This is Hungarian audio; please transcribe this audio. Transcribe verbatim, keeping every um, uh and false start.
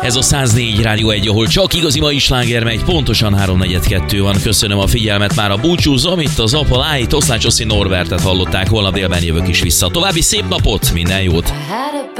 Ez a száz négy Rádió egy, ahol csak igazi mai sláger megy, pontosan háromnegyedkettő van. Köszönöm a figyelmet, már a búcsúzom, itt az Apaláit, Oszlács Oszi Norbertet hallották, holnap délben jövök is vissza. További szép napot, minden jót!